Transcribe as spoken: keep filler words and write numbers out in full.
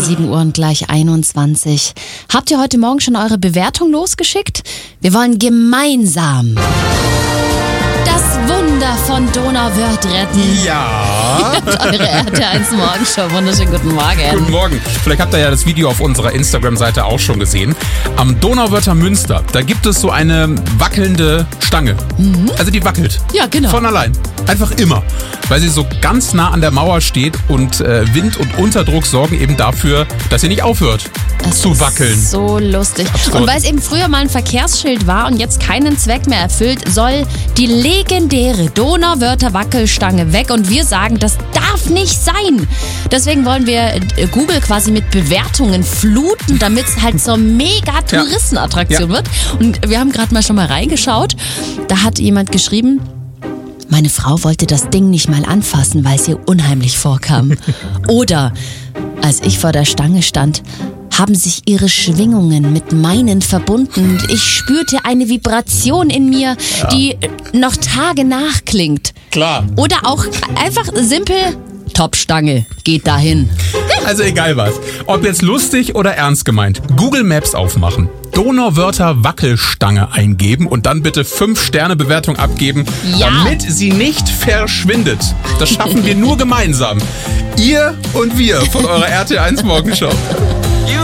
sieben Uhr und gleich einundzwanzig. Habt ihr heute Morgen schon eure Bewertung losgeschickt? Wir wollen gemeinsam das Wunder von Donauwörth retten. Ja. Ihr habt eure R T L eins Morgenshow. Wunderschönen guten Morgen. Guten Morgen. Vielleicht habt ihr ja das Video auf unserer Instagram-Seite auch schon gesehen. Am Donauwörther Münster, da gibt es so eine wackelnde Stange. Mhm. Also die wackelt. Ja, genau. Von allein. Einfach immer. Weil sie so ganz nah an der Mauer steht und äh, Wind und Unterdruck sorgen eben dafür, dass sie nicht aufhört das zu wackeln. Ist so lustig. Absurd. Und weil es eben früher mal ein Verkehrsschild war und jetzt keinen Zweck mehr erfüllt, soll die legendäre Donauwörther Wackelstange weg. Und wir sagen, das darf nicht sein. Deswegen wollen wir Google quasi mit Bewertungen fluten, damit es halt zur mega Touristenattraktion ja. wird. Und wir haben gerade mal schon mal reingeschaut. Da hat jemand geschrieben: Meine Frau wollte das Ding nicht mal anfassen, weil es ihr unheimlich vorkam. Oder als ich vor der Stange stand, haben sich ihre Schwingungen mit meinen verbunden. Ich spürte eine Vibration in mir, ja. die noch Tage nachklingt. Klar. Oder auch einfach simpel: Top-Stange, geht dahin. Also egal was. Ob jetzt lustig oder ernst gemeint. Google Maps aufmachen, Donauwörther Wackelstange eingeben und dann bitte fünf Sterne Bewertung abgeben, ja. damit sie nicht verschwindet. Das schaffen wir nur gemeinsam. Ihr und wir von eurer R T L eins Morgenshow.